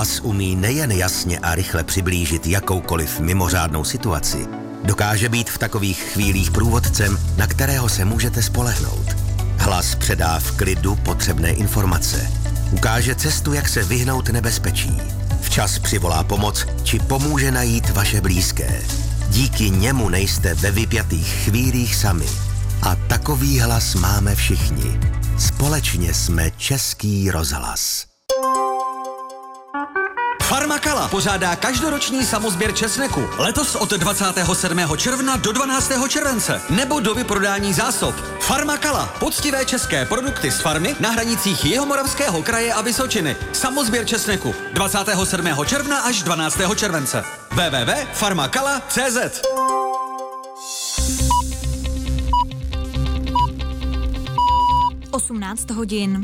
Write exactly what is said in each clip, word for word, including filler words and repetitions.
Hlas umí nejen jasně a rychle přiblížit jakoukoliv mimořádnou situaci, dokáže být v takových chvílích průvodcem, na kterého se můžete spolehnout. Hlas předá v klidu potřebné informace. Ukáže cestu, jak se vyhnout nebezpečí. Včas přivolá pomoc, či pomůže najít vaše blízké. Díky němu nejste ve vypjatých chvílích sami. A takový hlas máme všichni. Společně jsme Český rozhlas. Farmakala pořádá každoroční samosběr česneku. Letos od dvacátého sedmého června do dvanáctého července. Nebo do vyprodání zásob. Farmakala. Poctivé české produkty z farmy na hranicích Jihomoravského kraje a Vysočiny. Samosběr česneku. dvacátého sedmého června až dvanáctého července. w w w tečka farmakala tečka c z osmnáct hodin.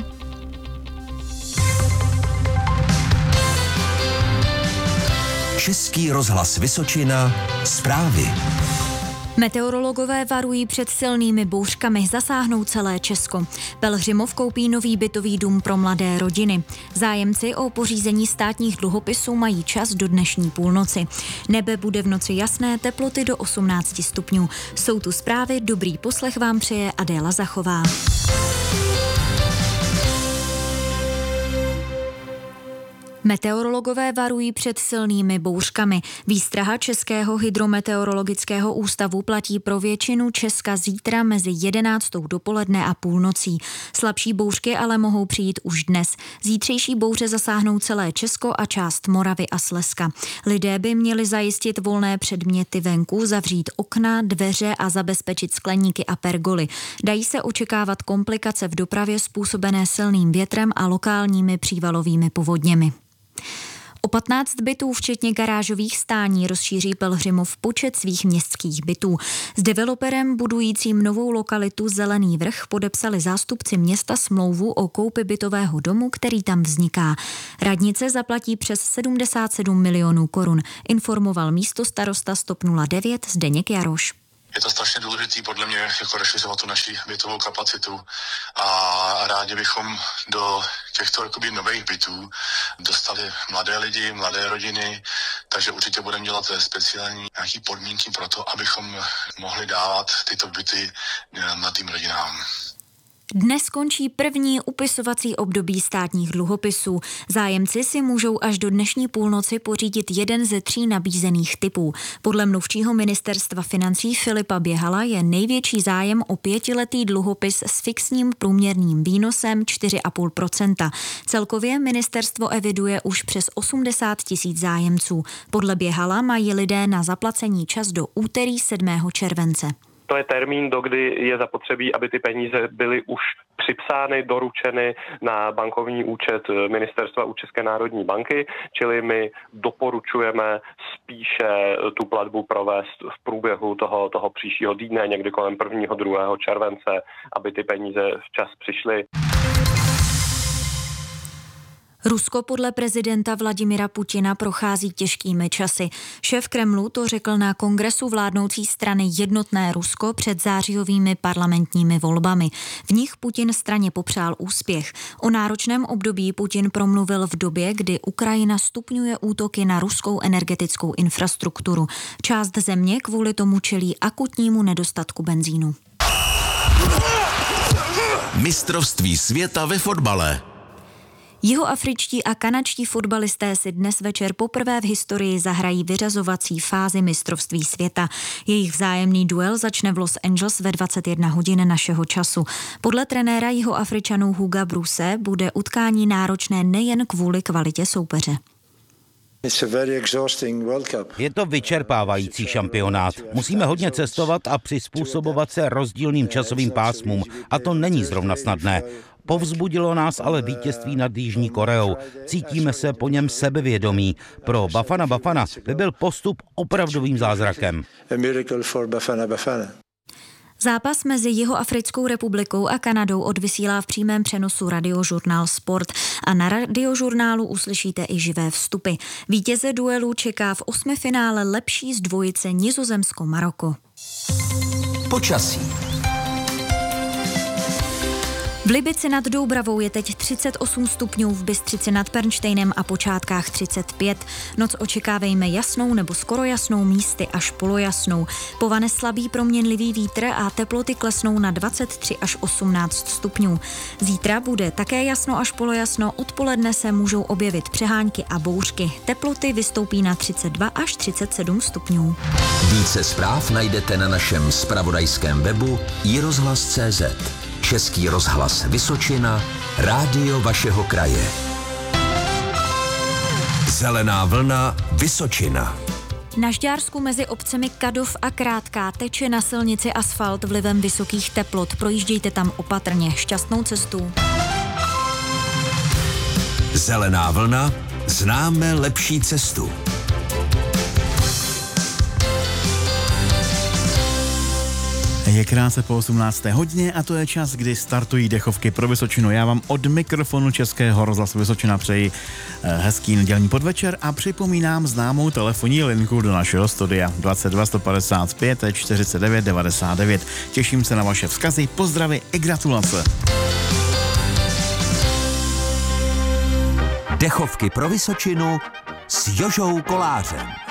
Český rozhlas Vysočina. Zprávy. Meteorologové varují před silnými bouřkami, zasáhnou celé Česko. Pelhřimov koupí nový bytový dům pro mladé rodiny. Zájemci o pořízení státních dluhopisů mají čas do dnešní půlnoci. Nebe bude v noci jasné, teploty do osmnáct stupňů. Jsou tu zprávy, dobrý poslech vám přeje Adéla Zachová. Meteorologové varují před silnými bouřkami. Výstraha Českého hydrometeorologického ústavu platí pro většinu Česka zítra mezi jedenáctou dopoledne a půlnocí. Slabší bouřky ale mohou přijít už dnes. Zítřejší bouře zasáhnou celé Česko a část Moravy a Slezska. Lidé by měli zajistit volné předměty venku, zavřít okna, dveře a zabezpečit skleníky a pergoly. Dají se očekávat komplikace v dopravě způsobené silným větrem a lokálními přívalovými povodněmi. O patnáct bytů, včetně garážových stání, rozšíří Pelhřimov počet svých městských bytů. S developerem budujícím novou lokalitu Zelený vrch podepsali zástupci města smlouvu o koupi bytového domu, který tam vzniká. Radnice zaplatí přes sedmdesát sedm milionů korun, informoval místostarosta S T O P nula devět Zdeněk Jaroš. Je to strašně důležitý podle mě jako rozšiřovat tu naši bytovou kapacitu a rádi bychom do těchto jakoby nových bytů dostali mladé lidi, mladé rodiny, takže určitě budeme dělat speciální nějaký podmínky pro to, abychom mohli dávat tyto byty mladým rodinám. Dnes končí první upisovací období státních dluhopisů. Zájemci si můžou až do dnešní půlnoci pořídit jeden ze tří nabízených typů. Podle mluvčího ministerstva financí Filipa Běhala je největší zájem o pětiletý dluhopis s fixním průměrným výnosem čtyři celá pět procenta. Celkově ministerstvo eviduje už přes osmdesát tisíc zájemců. Podle Běhala mají lidé na zaplacení čas do úterý sedmého července. To je termín, do kdy je zapotřebí, aby ty peníze byly už připsány, doručeny na bankovní účet ministerstva u České národní banky, čili my doporučujeme spíše tu platbu provést v průběhu toho, toho příštího týdne, někdy kolem prvního, druhého července, aby ty peníze včas přišly. Rusko podle prezidenta Vladimira Putina prochází těžkými časy. Šéf Kremlu to řekl na kongresu vládnoucí strany Jednotné Rusko před zářijovými parlamentními volbami. V nich Putin straně popřál úspěch. O náročném období Putin promluvil v době, kdy Ukrajina stupňuje útoky na ruskou energetickou infrastrukturu. Část země kvůli tomu čelí akutnímu nedostatku benzínu. Mistrovství světa ve fotbale. Jihoafričtí a kanadští fotbalisté si dnes večer poprvé v historii zahrají vyřazovací fázi mistrovství světa. Jejich vzájemný duel začne v Los Angeles ve dvacet jedna hodin našeho času. Podle trenéra Jihoafričanů Huga Bruse bude utkání náročné nejen kvůli kvalitě soupeře. Je to vyčerpávající šampionát. Musíme hodně cestovat a přizpůsobovat se rozdílným časovým pásmům a to není zrovna snadné. Povzbudilo nás ale vítězství nad Jižní Koreou. Cítíme se po něm sebevědomí. Pro Bafana Bafana by byl postup opravdovým zázrakem. Zápas mezi Jihoafrickou republikou a Kanadou odvysílá v přímém přenosu Radiožurnál Sport a na Radiožurnálu uslyšíte i živé vstupy. Vítěze duelu čeká v osmifinále lepší z dvojice Nizozemsko-Maroko. Počasí. V Libici nad Doubravou je teď třicet osm stupňů, v Bystřici nad Pernštejnem a Počátkách třicet pět. Noc očekávejme jasnou nebo skoro jasnou, místy až polojasnou. Povane slabý proměnlivý vítr a teploty klesnou na dvacet tři až osmnáct stupňů. Zítra bude také jasno až polojasno, odpoledne se můžou objevit přehánky a bouřky. Teploty vystoupí na třicet dva až třicet sedm stupňů. Více zpráv najdete na našem zpravodajském webu i rozhlas tečka cé zet. Český rozhlas Vysočina, rádio vašeho kraje. Zelená vlna Vysočina. Na Žďársku mezi obcemi Kadov a Krátká teče na silnici asfalt vlivem vysokých teplot. Projíždějte tam opatrně. Šťastnou cestu. Zelená vlna, známe lepší cestu. Je krátce po osmnácté hodině a to je čas, kdy startují dechovky pro Vysočinu. Já vám od mikrofonu Českého rozhlasu Vysočina přeji hezký nedělní podvečer a připomínám známou telefonní linku do našeho studia dvacet dva sto padesát pět čtyřicet devět devadesát devět. Těším se na vaše vzkazy, pozdravy i gratulace. Dechovky pro Vysočinu s Jožou Kolářem.